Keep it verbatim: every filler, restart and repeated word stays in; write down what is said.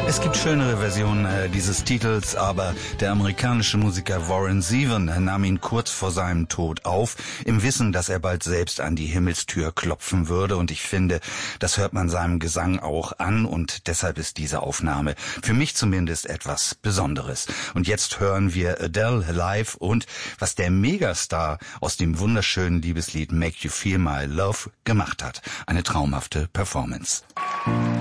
Es gibt schönere Versionen äh, dieses Titels, aber der amerikanische Musiker Warren Zevon nahm ihn kurz vor seinem Tod auf, im Wissen, dass er bald selbst an die Himmelstür klopfen würde. Und ich finde, das hört man seinem Gesang auch an, und deshalb ist diese Aufnahme für mich zumindest etwas Besonderes. Und jetzt hören wir Adele live und was der Megastar aus dem wunderschönen Liebeslied Make You Feel My Love gemacht hat. Eine traumhafte Performance.